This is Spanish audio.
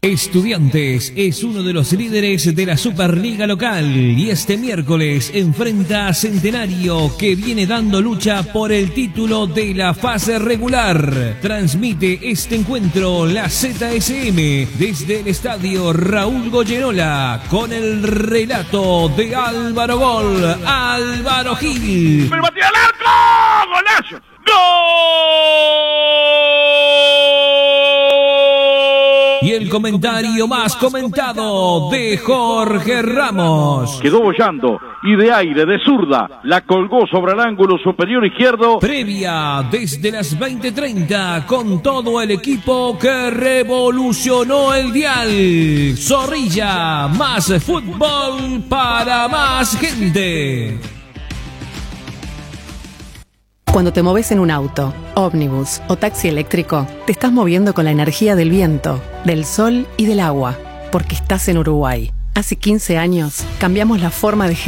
Estudiantes es uno de los líderes de la Superliga local y este miércoles enfrenta a Centenario, que viene dando lucha por el título de la fase regular. Transmite este encuentro la ZSM desde el estadio Raúl Goyerola con el relato de Álvaro Gol, Álvaro Gil. ¡Pero batía al arco! ¡Golazo! ¡Gol! Y el comentario más comentado de Jorge Ramos. Quedó bollando y de aire, de zurda, la colgó sobre el ángulo superior izquierdo. Previa desde las 20:30 con todo el equipo que revolucionó el dial. Zorrilla, más fútbol para más gente. Cuando te moves en un auto, ómnibus o taxi eléctrico, te estás moviendo con la energía del viento, del sol y del agua, porque estás en Uruguay. Hace 15 años cambiamos la forma de